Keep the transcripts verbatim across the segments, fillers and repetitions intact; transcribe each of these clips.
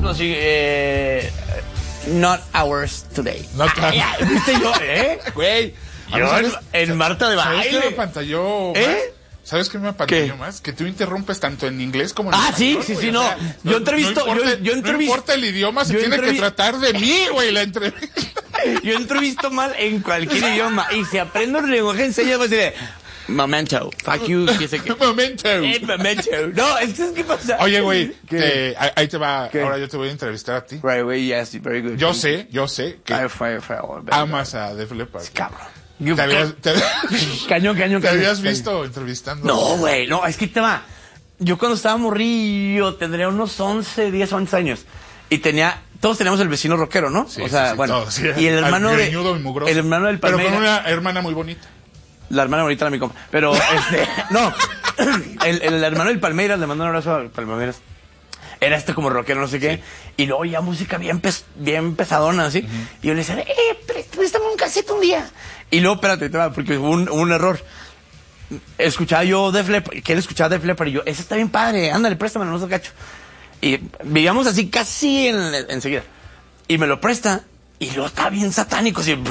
foto así, eh, not ours today. Not ah, ya, ¿viste yo, eh? Güey. Yo ¿sabes, en, en Marta de ¿Sabes baile. qué me apantalló ¿Eh? más? ¿Sabes qué me apantalló ¿Qué? más? Que tú interrumpes tanto en inglés como en Ah, español, sí, sí, güey. sí, O no. sea, Yo entrevisto, no importa, yo, yo entrevisto. No importa el idioma, se yo tiene entrevi- que tratar de mí, güey, la entrevista. Yo entrevisto mal en cualquier idioma. Y si aprendo el lenguaje en señas, voy a decir, memento, fuck you, qué sé qué. Momento. Eh, memento. No, es que, ¿qué pasa? Oye, güey, ¿Qué? eh, ahí te va, ¿Qué? ahora yo te voy a entrevistar a ti. Right away, yes, very good. Yo sé, yo sé que Ay, fue, fue, fue, amas a Def Leppard. cabrón. ¿Te habías, te, Cañón, cañón, te cañón. habías visto entrevistando? No, güey, no, es que te va. Yo cuando estaba morrillo, tendría unos once, diez, once años. Y tenía, todos teníamos el vecino rockero, ¿no? Sí, o sea, sí, sí, bueno. todos, sí. Y el hermano Al de. greñudo y mugroso. El hermano del Pero Palmeira. con una hermana muy bonita. La hermana bonita era mi compa. Pero, este, no. El, el hermano del Palmeiras, le mando un abrazo al Palmeiras. Era este como rockero, no sé qué. Sí. Y luego ya música bien, pes, bien pesadona, así. Uh-huh. Y yo le decía, eh, préstame un cassette un día. Y luego, espérate, porque hubo un, un error. Escuchaba yo Def Leppard, que él escuchaba Def Leppard, y yo, ese está bien padre, ándale, préstamelo, no se gacho. Y vivíamos así casi en, enseguida. Y me lo presta, y luego estaba bien satánico, así.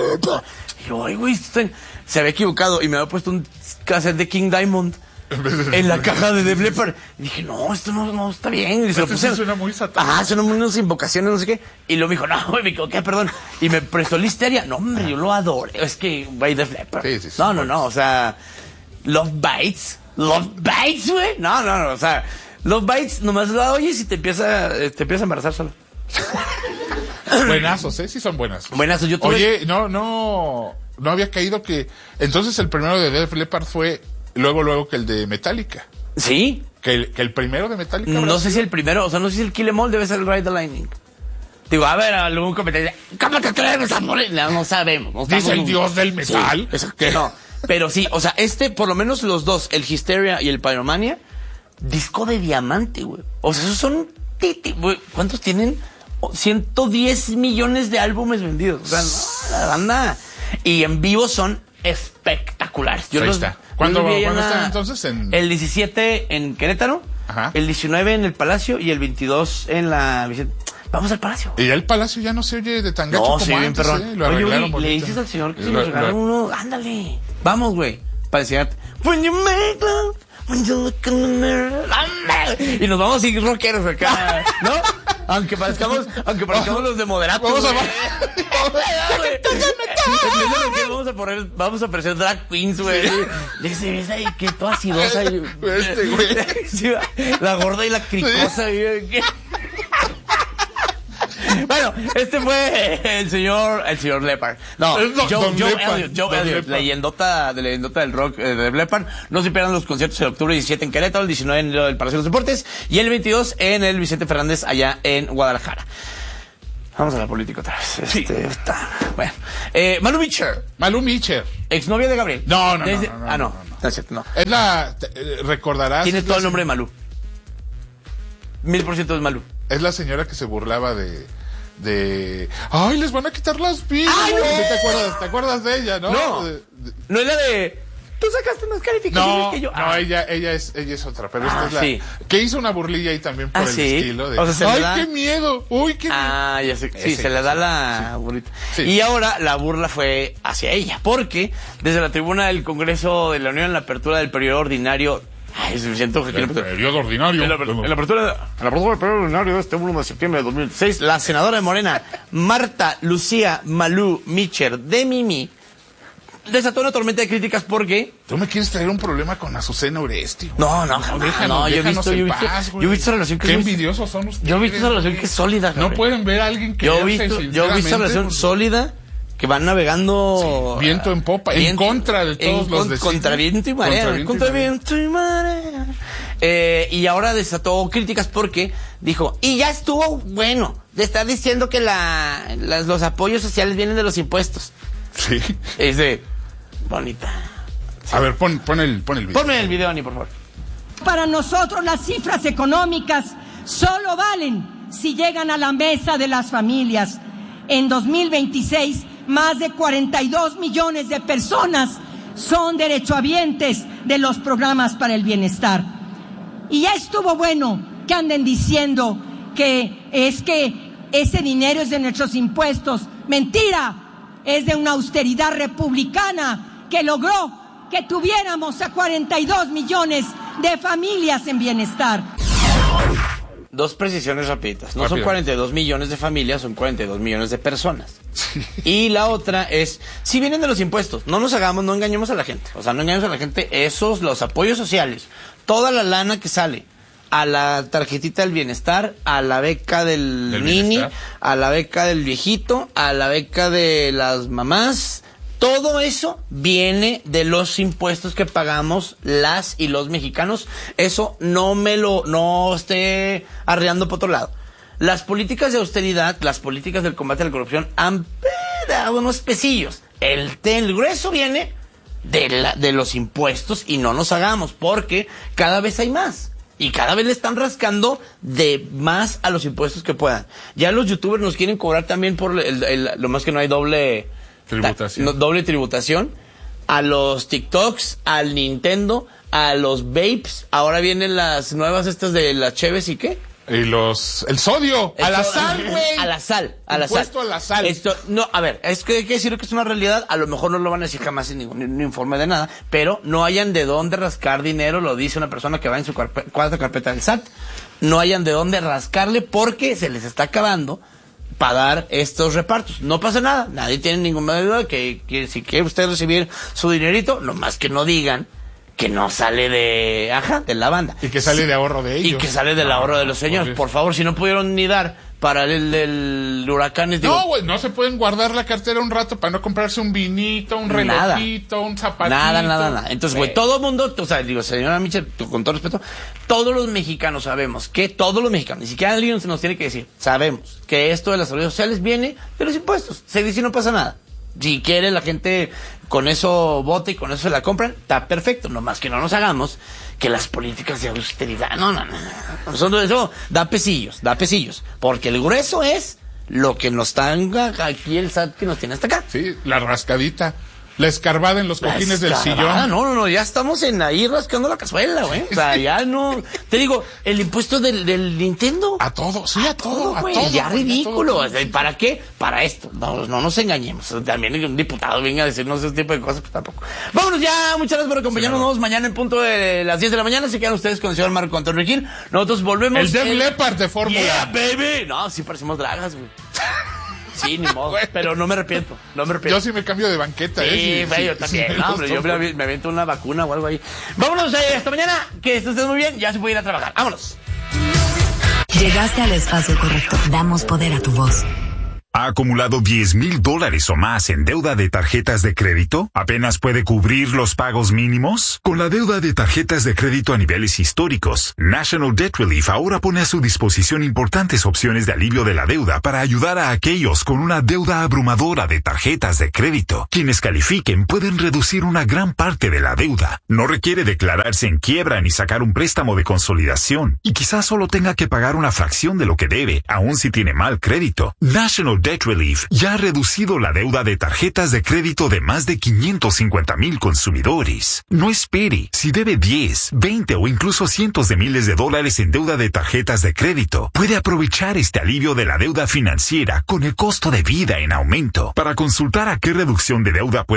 Y yo, ay, güey, se había equivocado, y me había puesto un cassette de King Diamond en la caja de Def Leppard. Y dije, no, esto no, no está bien. Y se este lo puse. Sí suena muy satánico. Ah, suenan unas invocaciones, no sé qué. Y luego me dijo, no, güey, me equivoqué, perdón. Y me prestó Listeria. No, hombre, yo lo adoré. Es que, güey, Def Leppard. Sí, sí, sí, no, no, no, o sea, Love Bites. Love Bites, güey. No, no, no, o sea, Love Bites nomás la oyes y te empieza, te empieza a embarazar solo. Buenazos, ¿eh? Sí son buenazos. Buenazos, yo tuve... Oye, no, no, no había caído que... Entonces el primero de Def Leppard fue luego, luego que el de Metallica. ¿Sí? Que el, que el primero de Metallica... No sé sido? si el primero, o sea, no sé si el Kill Em All debe ser el Ride the Lightning. Digo, a ver, algún comentario dice, ¿cómo te atreves a morir? No, no sabemos. No Dice estamos... el dios del metal. Sí, que no. Pero sí, o sea, este, por lo menos los dos, el Hysteria y el Pyromania, disco de diamante, güey. O sea, esos son... Titi, güey. ¿Cuántos tienen? ciento diez millones de álbumes vendidos. O sea, no, la banda. Y en vivo son espectaculares. Yo Ahí los, está. ¿Cuándo, ¿cuándo ¿cuándo están entonces? En... El diecisiete en Querétaro. Ajá. El diecinueve en el Palacio y el veintidós en la Vicente. Vamos al Palacio. Y ya el Palacio ya no se oye de tan gacho No, como sí, bien antes, perrón. ¿eh? Lo Oye, arreglaron güey, le bonito. dices al señor que Lo- si nos lo- regala uno, ándale. Vamos, güey, para enseñarte. When you make love, when you look in the mirror, ándale. Y nos vamos a seguir rockeros acá, ¿no? Aunque parezcamos, aunque parezcamos los de moderato. Vamos a... Vamos a poner, vamos a aparecer drag queens, güey. Dice, ves ahí que toda acidosa. Y... Este, güey. Sí, la gorda y la cricosa, güey. Bueno, este fue el señor, el señor Leppard. No, Es don- Joe, don Joe Leppard, Elliott, Joe don Elliott, Leppard. leyendota, de leyendota del rock eh, de Leppard. No se pierdan los conciertos el octubre diecisiete en Querétaro, el diecinueve en el Palacio de los Deportes y el veintidós en el Vicente Fernández allá en Guadalajara. Vamos a la política otra vez. Este, Sí. está, bueno. Eh, Malu Mitchell, Malú Mitchell. exnovia de Gabriel. No, no, no, Desde- no, no, Ah, no, no, no. no es cierto, no. Es la... te- eh, recordarás... Tiene es todo la el nombre de se- Malú. Mil por ciento es Malú. Es la señora que se burlaba de... de... ¡Ay, les van a quitar las vidas! ¡Ay, no! ¿Sí te acuerdas? ¿Te acuerdas de ella, no? No. De- de- No es la de... Tú sacaste más calificaciones No, que yo. no, Ah. ella, ella es, ella es otra, pero Ah, esta es la sí. que hizo una burlilla ahí también por Ah, el sí. estilo de, O sea, se le ¡ay, da- qué miedo! ¡Uy, qué miedo! Ah, ya sé. Sí, Ese, se le da sí, la burrita. Sí. Y ahora la burla fue hacia ella, porque desde la tribuna del Congreso de la Unión en la apertura del periodo ordinario... Ay, se me siento que El periodo ordinario. En la, en la apertura, en la apertura del periodo ordinario de este uno de septiembre de dos mil dieciséis, la senadora de Morena, Marta Lucía Malú Mitchell de Mimi, desató una tormenta de críticas porque... Tú me quieres traer un problema con Azucena Oresti. No, no, jamás. déjanos, No, yo he déjanos visto, yo he en visto, paz, yo güey. he visto esa relación que Qué es muy- envidiosos son ustedes. Yo he visto esa relación que es sólida, No Gabriel. pueden ver a alguien que Yo he visto, yo he visto esa relación sólida que van navegando Sí, viento en popa, en contra de todos en los con- designios. contra viento y marea, Contra viento y contra marea. viento y marea. Eh, y ahora desató críticas porque dijo, y ya estuvo bueno de estar diciendo que la, las- los apoyos sociales vienen de los impuestos. Sí. Es de bonita. A ver, pon, pon el, pon el video. Ponme el video, Ani, por favor. Para nosotros las cifras económicas solo valen si llegan a la mesa de las familias. En dos mil veintiséis, más de cuarenta y dos millones de personas son derechohabientes de los programas para el bienestar. Y ya estuvo bueno que anden diciendo porque es que ese dinero es de nuestros impuestos. Mentira, es de una austeridad republicana que logró que tuviéramos a cuarenta y dos millones de familias en bienestar. Dos precisiones rapiditas. No Rápido. son cuarenta y dos millones de familias, son cuarenta y dos millones de personas. Sí. Y la otra es, si vienen de los impuestos, no nos hagamos, no engañemos a la gente. O sea, no engañemos a la gente, esos, los apoyos sociales, toda la lana que sale a la tarjetita del bienestar, a la beca del, del nini, bienestar, a la beca del viejito, a la beca de las mamás, todo eso viene de los impuestos que pagamos las y los mexicanos. Eso no me lo, no esté arreando por otro lado. Las políticas de austeridad, las políticas del combate a la corrupción han dado unos pesillos. El, el grueso viene de, la, de los impuestos y no nos hagamos, porque cada vez hay más. Y cada vez le están rascando de más a los impuestos que puedan. Ya los youtubers nos quieren cobrar también por el, el, lo más que no hay doble... Tributación. No, doble tributación a los TikToks, al Nintendo, a los vapes. Ahora vienen las nuevas estas de las cheves y qué. Y los... El sodio. El a la so- sal, güey. A la sal. A la Impuesto sal. a la sal. Esto, no, a ver, es que hay que decir que es una realidad. A lo mejor no lo van a decir jamás en ningún, ningún informe de nada. Pero no hayan de dónde rascar dinero, lo dice una persona que va en su carpe- cuarta carpeta del S A T. No hayan de dónde rascarle porque se les está acabando para dar estos repartos. No pasa nada, nadie tiene ninguna duda que, que si quiere usted recibir su dinerito, nomás que no digan que no sale de, ajá, de la banda. Y que sale de ahorro de ellos. Y que sale del no, ahorro de los señores. Por favor, si no pudieron ni dar para el del huracán, digo, No, güey, no se pueden guardar la cartera un rato para no comprarse un vinito, un relojito, nada. un zapatito. Nada, nada, nada. Entonces, güey, todo el mundo, o sea, digo, señora Michel, con todo respeto, todos los mexicanos sabemos que, todos los mexicanos, ni siquiera alguien se nos tiene que decir, sabemos que esto de las seguridad sociales viene de los impuestos. Se dice y no pasa nada. Si quiere la gente con eso vota y con eso se la compran, está perfecto. Nomás que no nos hagamos que las políticas de austeridad, no, no, no. Eso, eso da pesillos, da pesillos. Porque el grueso es lo que nos tanga aquí el S A T que nos tiene hasta acá. Sí, la rascadita. La escarbada en los cojines del Escarabada, sillón. No, no, no, ya estamos en ahí rascando la cazuela, güey. O sea, ya no. Te digo, el impuesto del, del Nintendo. A todo, sí, a, a todo, todo, a güey, todo. Ya güey, ridículo. a todo. ¿Para qué? Para esto. No, no nos engañemos. También un diputado venga a decirnos ese tipo de cosas, pues tampoco. Vámonos ya, muchas gracias por acompañarnos. Sí, nos vemos mañana en punto de las diez de la mañana. Se quedan ustedes con el señor Marco Antonio Gil. Nosotros volvemos. El Def el... Leppard de Fórmula. Yeah, baby. No, sí parecemos dragas, güey. Sí, ni modo, pero no me arrepiento, no me arrepiento. Yo sí me cambio de banqueta, sí, ¿eh? Sí, güey, yo sí, también, sí, no, hombre, yo me, me aviento una vacuna o algo ahí. Vámonos, eh, hasta mañana, que estés muy bien, ya se puede ir a trabajar, vámonos. Llegaste al espacio correcto, damos poder a tu voz. ¿Ha acumulado diez mil dólares o más en deuda de tarjetas de crédito? ¿Apenas puede cubrir los pagos mínimos? Con la deuda de tarjetas de crédito a niveles históricos, National Debt Relief ahora pone a su disposición importantes opciones de alivio de la deuda para ayudar a aquellos con una deuda abrumadora de tarjetas de crédito. Quienes califiquen pueden reducir una gran parte de la deuda. No requiere declararse en quiebra ni sacar un préstamo de consolidación. Y quizás solo tenga que pagar una fracción de lo que debe, aun si tiene mal crédito. National Debt Relief ya ha reducido la deuda de tarjetas de crédito de más de quinientos cincuenta mil consumidores. No espere. Si debe diez, veinte o incluso cientos de miles de dólares en deuda de tarjetas de crédito, puede aprovechar este alivio de la deuda financiera con el costo de vida en aumento. Para consultar a qué reducción de deuda puede